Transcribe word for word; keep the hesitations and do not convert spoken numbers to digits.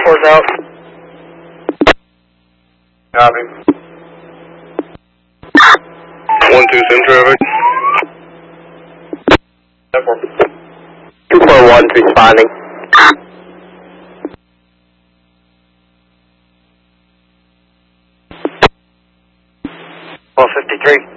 four's out. Copy. one two sim traffic. two four one's responding. one fifty-three.